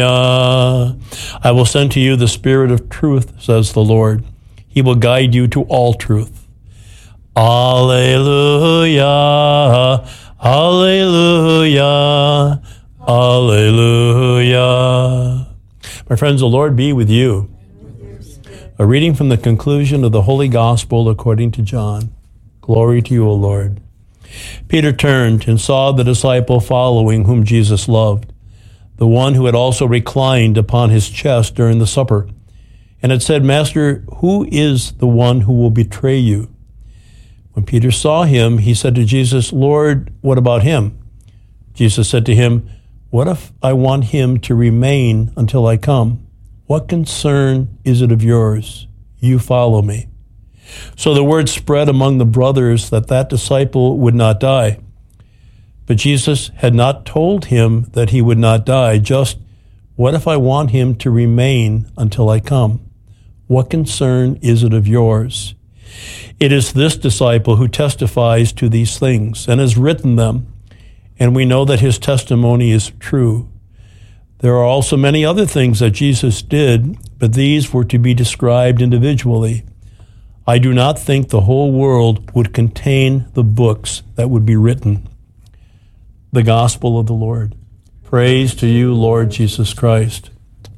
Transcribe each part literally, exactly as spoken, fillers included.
I will send to you the Spirit of truth, says the Lord. He will guide you to all truth. Alleluia, alleluia, alleluia. My friends, the Lord be with you. A reading from the conclusion of the Holy Gospel according to John. Glory to you, O Lord. Peter turned and saw the disciple following whom Jesus loved, the one who had also reclined upon his chest during the supper, and had said, Master, who is the one who will betray you? When Peter saw him, he said to Jesus, Lord, what about him? Jesus said to him, what if I want him to remain until I come? What concern is it of yours? You follow me. So the word spread among the brothers that that disciple would not die. But Jesus had not told him that he would not die, just, what if I want him to remain until I come? What concern is it of yours? It is this disciple who testifies to these things and has written them, and we know that his testimony is true. There are also many other things that Jesus did, but these were to be described individually. I do not think the whole world would contain the books that would be written. The Gospel of the Lord. Praise to you, Lord Jesus Christ.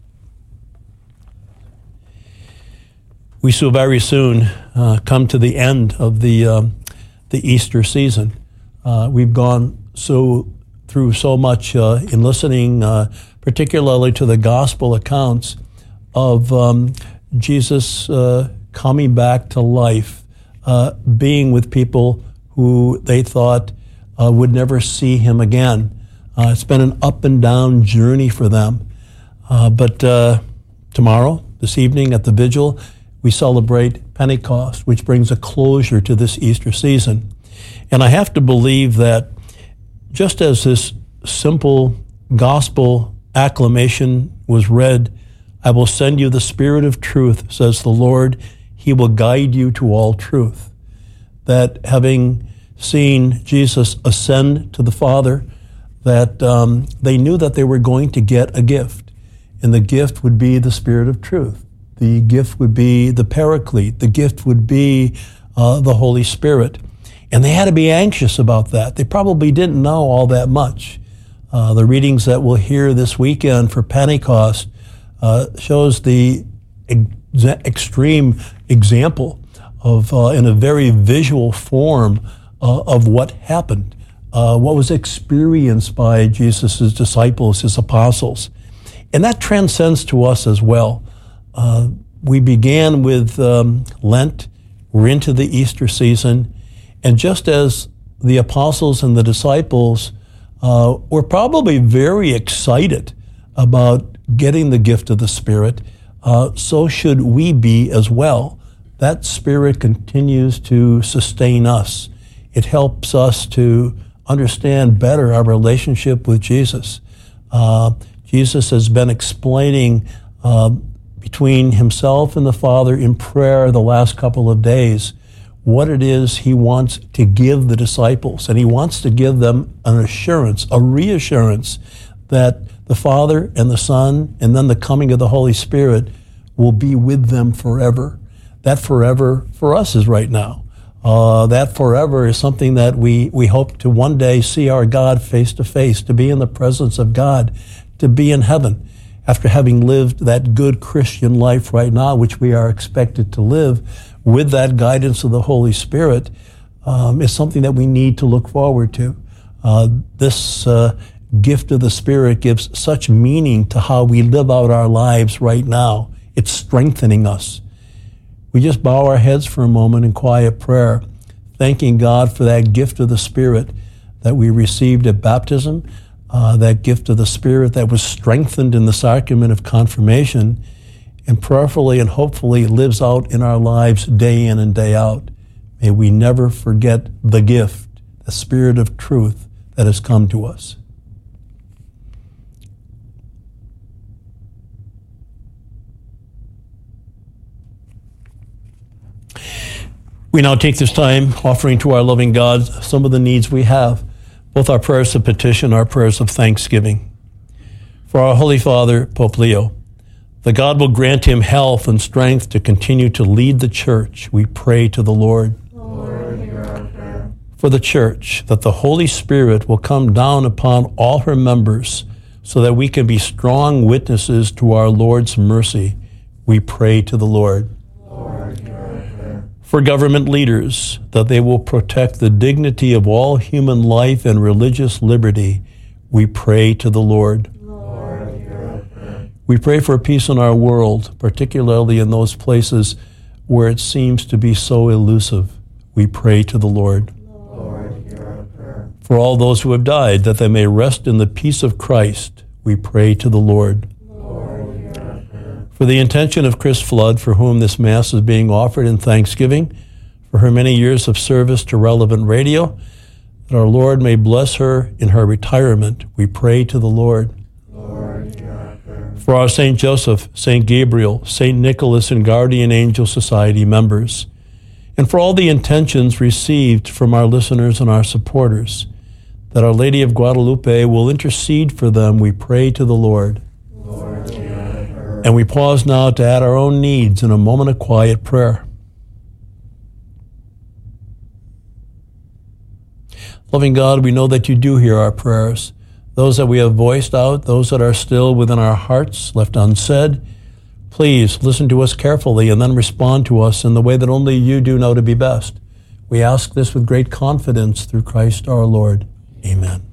We shall very soon uh, come to the end of the um, the Easter season. Uh, we've gone so through so much uh, in listening, uh, particularly to the Gospel accounts of um, Jesus uh, coming back to life, uh, being with people who they thought uh, would never see him again. Uh, it's been an up and down journey for them. Uh, but uh, tomorrow, this evening at the vigil, we celebrate Pentecost, which brings a closure to this Easter season. And I have to believe that just as this simple gospel acclamation was read, I will send you the Spirit of truth, says the Lord. He will guide you to all truth. That having seen Jesus ascend to the Father, that um, they knew that they were going to get a gift. And the gift would be the Spirit of truth. The gift would be the Paraclete. The gift would be uh, the Holy Spirit. And they had to be anxious about that. They probably didn't know all that much. Uh, the readings that we'll hear this weekend for Pentecost uh, shows the ex- extreme example of, uh, in a very visual form, uh, of what happened, uh, what was experienced by Jesus' disciples, his apostles. And that transcends to us as well. Uh, we began with um, Lent, we're into the Easter season, and just as the apostles and the disciples uh, were probably very excited about getting the gift of the Spirit, uh, so should we be as well. That Spirit continues to sustain us. It helps us to understand better our relationship with Jesus. Uh, Jesus has been explaining uh, between himself and the Father in prayer the last couple of days what it is he wants to give the disciples. And he wants to give them an assurance, a reassurance that the Father and the Son and then the coming of the Holy Spirit will be with them forever. That forever for us is right now. Uh, that forever is something that we, we hope to one day see our God face to face, to be in the presence of God, to be in heaven after having lived that good Christian life right now, which we are expected to live with that guidance of the Holy Spirit, um, is something that we need to look forward to. Uh, this uh, gift of the Spirit gives such meaning to how we live out our lives right now. It's strengthening us. We just bow our heads for a moment in quiet prayer, thanking God for that gift of the Spirit that we received at baptism, uh, that gift of the Spirit that was strengthened in the sacrament of confirmation, and prayerfully and hopefully lives out in our lives day in and day out. May we never forget the gift, the Spirit of truth that has come to us. We now take this time offering to our loving God some of the needs we have, both our prayers of petition, our prayers of thanksgiving. For our Holy Father, Pope Leo, that God will grant him health and strength to continue to lead the Church, we pray to the Lord. Lord, hear our prayer. For the Church, that the Holy Spirit will come down upon all her members so that we can be strong witnesses to our Lord's mercy, we pray to the Lord. Lord, hear our prayer. For government leaders, that they will protect the dignity of all human life and religious liberty, we pray to the Lord. Lord, hear our prayer. We pray for peace in our world, particularly in those places where it seems to be so elusive. We pray to the Lord. Lord, hear our prayer. For all those who have died, that they may rest in the peace of Christ, we pray to the Lord. Lord, hear our prayer. For the intention of Chris Flood, for whom this Mass is being offered in thanksgiving, for her many years of service to Relevant Radio, that our Lord may bless her in her retirement, we pray to the Lord. Lord, hear our prayer. For our Saint Joseph, Saint Gabriel, Saint Nicholas, and Guardian Angel Society members, and for all the intentions received from our listeners and our supporters, that Our Lady of Guadalupe will intercede for them, we pray to the Lord. Lord, hear our prayer. And we pause now to add our own needs in a moment of quiet prayer. Loving God, we know that you do hear our prayers, those that we have voiced out, those that are still within our hearts, left unsaid. Please listen to us carefully and then respond to us in the way that only you do know to be best. We ask this with great confidence through Christ our Lord. Amen.